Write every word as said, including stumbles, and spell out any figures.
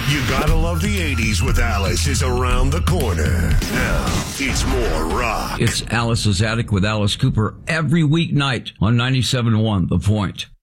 You Gotta Love the eighties with Alice is around the corner. Now, it's more rock. It's Alice's Attic with Alice Cooper every weeknight on ninety-seven point one The Point.